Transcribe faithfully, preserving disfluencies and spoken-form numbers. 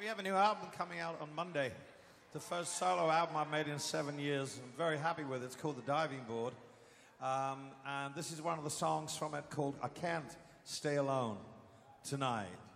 We have a new album coming out on Monday. The first solo album I've made in seven years. I'm very happy with it. It's called The Diving Board. Um, and this is one of the songs from it called I Can't Stay Alone Tonight.